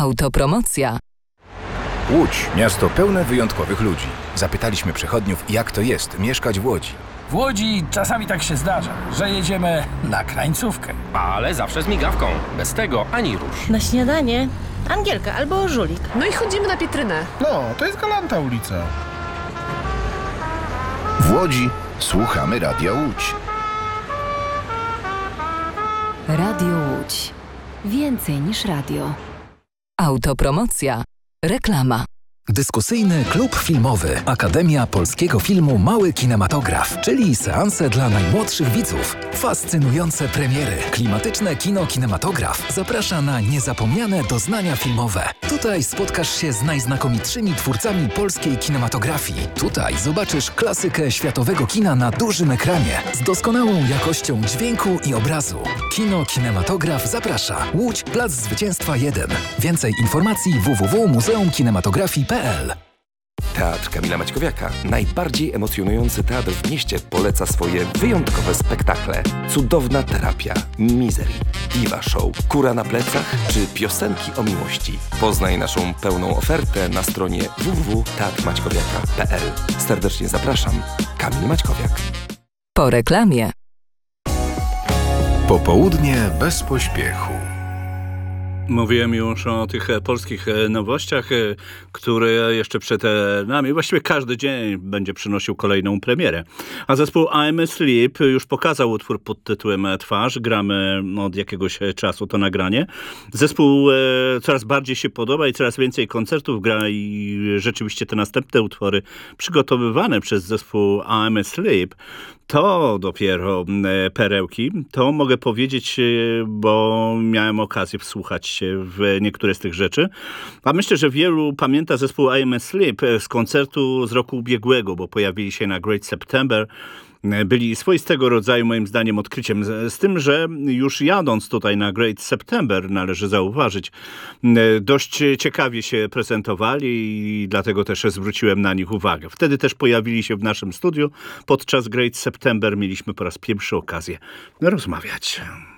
Autopromocja. Łódź, miasto pełne wyjątkowych ludzi. Zapytaliśmy przechodniów, jak to jest mieszkać w Łodzi. W Łodzi czasami tak się zdarza, że jedziemy na krańcówkę. Ale zawsze z migawką. Bez tego ani rusz. Na śniadanie Angielka albo żulik. No i chodzimy na Pietrynę. No, to jest Galanta ulica. W Łodzi słuchamy Radia Łódź. Radio Łódź. Więcej niż radio. Autopromocja. Reklama. Dyskusyjny klub filmowy Akademia Polskiego Filmu Mały Kinematograf, czyli seanse dla najmłodszych widzów. Fascynujące premiery. Klimatyczne kino Kinematograf zaprasza na niezapomniane doznania filmowe. Tutaj spotkasz się z najznakomitszymi twórcami polskiej kinematografii. Tutaj zobaczysz klasykę światowego kina na dużym ekranie z doskonałą jakością dźwięku i obrazu. Kino Kinematograf zaprasza. Łódź, Plac Zwycięstwa 1. Więcej informacji www.muzeumkinematografii.pl. Teatr Kamila Maćkowiaka, najbardziej emocjonujący teatr w mieście, poleca swoje wyjątkowe spektakle. Cudowna terapia, Misery, Diva Show, Kura na plecach czy Piosenki o miłości. Poznaj naszą pełną ofertę na stronie www.teatrmaćkowiaka.pl. Serdecznie zapraszam, Kamil Maćkowiak. Po reklamie. Popołudnie bez pośpiechu. Mówiłem już o tych polskich nowościach, które jeszcze przed nami. Właściwie każdy dzień będzie przynosił kolejną premierę. A zespół I'm Asleep już pokazał utwór pod tytułem Twarz. Gramy od jakiegoś czasu to nagranie. Zespół coraz bardziej się podoba i coraz więcej koncertów gra i rzeczywiście te następne utwory przygotowywane przez zespół I'm Asleep to dopiero perełki. To mogę powiedzieć, bo miałem okazję wsłuchać się w niektóre z tych rzeczy. A myślę, że wielu pamięta zespół I'm Asleep z koncertu z roku ubiegłego, bo pojawili się na Great September. Byli swoistego rodzaju, moim zdaniem, odkryciem. Z tym, że już jadąc tutaj na Great September, należy zauważyć, dość ciekawie się prezentowali i dlatego też zwróciłem na nich uwagę. Wtedy też pojawili się w naszym studiu. Podczas Great September mieliśmy po raz pierwszy okazję rozmawiać.